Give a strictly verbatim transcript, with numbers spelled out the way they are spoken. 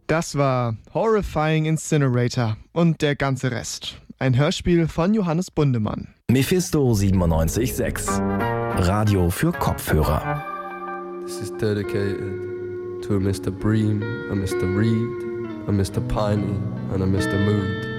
Das war Horrifying Incinerator und der ganze Rest. Ein Hörspiel von Johannes Bundemann. Mephisto siebenundneunzig Komma sechs. Radio für Kopfhörer. This is dedicated to a Mister Bream, a Mister Reed, a Mister Piney and a Mister Mood.